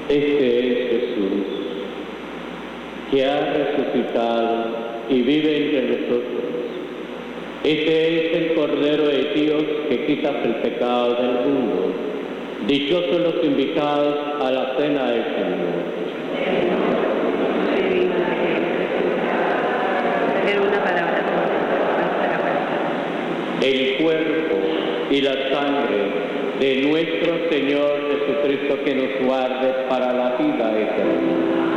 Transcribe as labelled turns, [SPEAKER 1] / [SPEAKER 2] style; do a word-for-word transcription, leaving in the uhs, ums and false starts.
[SPEAKER 1] Este es Jesús, que ha resucitado y vive entre nosotros. Este es el Cordero de Dios que quita el pecado del mundo. Dichosos los invitados a la cena del Señor.
[SPEAKER 2] Una palabra.
[SPEAKER 1] El cuerpo y la sangre de nuestro Señor Jesucristo, que nos guarde para la vida eterna.